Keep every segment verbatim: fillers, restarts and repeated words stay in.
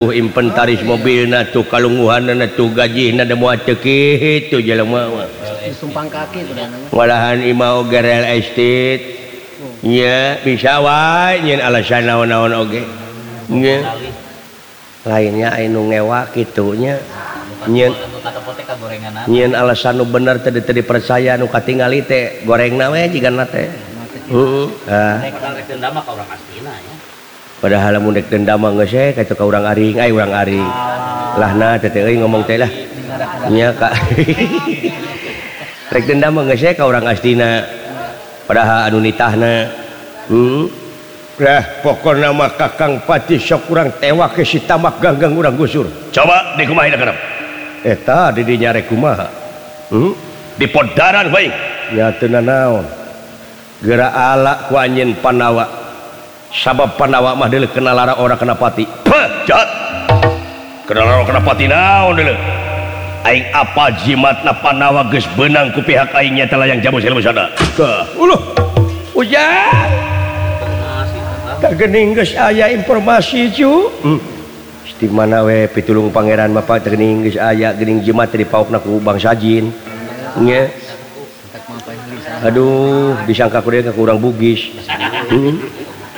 inventaris mobil na tuh kalungguhan na tuh gaji na demo ceki itu jelema disumpang kaki itu dan malahan imau garel estate nya bisa wae nyen alasan naon-naon oge nya lainnya anu ngewa kitu nya nyen nyen alasan nu bener teh teu dipercaya nu katingali teh gorengna we jigana teh heeh ah padahal lamun dek dendam mah geus we kitu ka urang aring ai urang aring lahna teh teh euy ngomong teh lah nya ka rek dendam mah geus we ka urang astina padahal anu nitahna heeh lah pokona mah Kakang Pati sok urang tewak ke si tamak ganggang urang gusur coba di kumaha kana eta di dinya rek kumaha heeh di podaran bae nya teu naon geura ala ku anjeun Pandawa sabab Pandawa mah deuleu kenal lara ora kena pati pejat kenal lara kena pati naon deuleu aing apa jimatna Pandawa geus beunang ku pihak aing nya telayang jamu silemu sada ka uluh ujang kagening geus aya informasi cu hmm. Di mana we pitulung pangeran bapak geuning geus aya geuning jimat dipaokna ku bangsa jin nya aduh disangka ku dia ka urang Bugis hmm.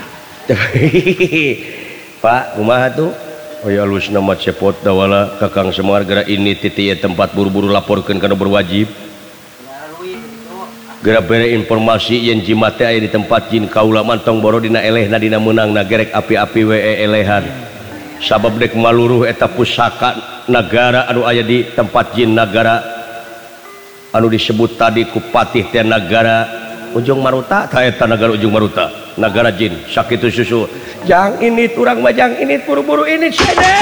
Pak kumaha tuh aya alusna mah cepot da wala Kakang Semar geura ini titi tempat buru-buru laporkeun kana berwajib geura bere informasi yen jimat teh aya di tempat jin kaula mantong boro dina elehna dina meunangna gerek api-api we elehan sabab dek maluruh eta pusaka nagara anu aya di tempat jin nagara anu disebut tadi ku patih teh nagara Ujung Maruta ta eta nagara Ujung Maruta nagara jin sakitu susu jang ini turang majang ini buru-buru ini sede